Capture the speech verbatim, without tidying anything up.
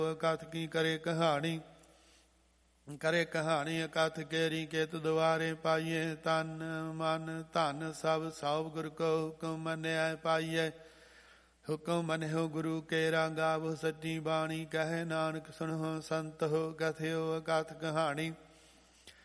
ਅਕਥ ਕੀ ਕਰੇ ਕਹਾਣੀ। ਕਰੇ ਕਹਾਣੀ ਅਕਥ ਕੇਰੀ ਕੇਤ ਦੁਆਰੇ ਪਾਈਏ। ਤਨ ਮਨ ਧਨ ਸਭ ਸਭ ਗੁਰ ਕੋ ਹੁਕਮ ਮੰਨਿਆ ਪਾਈਏ। ਹੁਕਮ ਮੰਨਿਓ ਗੁਰੂ ਕੇਰਾ ਗਾਵੋ ਸੱਚੀ ਬਾਣੀ। ਕਹੇ ਨਾਨਕ ਸੁਣੋ ਸੰਤ ਹੋ ਕਥਿਓ ਅਕਥ ਕਹਾਣੀ।